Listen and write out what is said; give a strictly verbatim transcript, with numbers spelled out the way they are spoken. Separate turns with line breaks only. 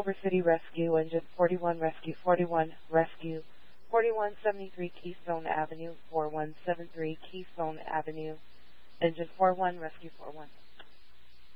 Culver City Rescue, Engine forty-one, Rescue forty-one, Rescue, forty-one seventy-three Keystone Avenue, forty-one seventy-three Keystone Avenue, Engine forty-one, Rescue forty-one.